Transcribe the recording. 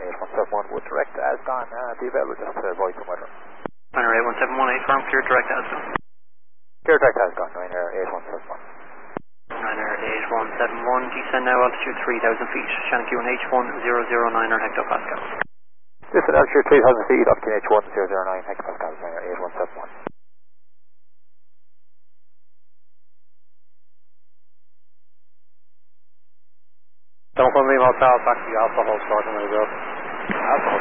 8171 with direct as gone. Be available just to avoid some weather. Niner 8171, firm clear direct as gone. Clear direct as gone, Niner 8171. Niner 8171, descend now altitude 3,000 feet. Shannon QNH 1009 hectopascal. Descend altitude 3,000 feet, up QNH 1009 hectopascal, Niner 8171. Don't put me Motel, taxi Alpha, hold short on my road. Alpha,